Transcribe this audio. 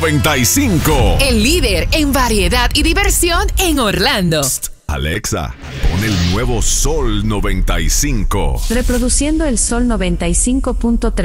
95. El líder en variedad y diversión en Orlando. Alexa, pon el nuevo Sol 95. Reproduciendo el Sol 95.3.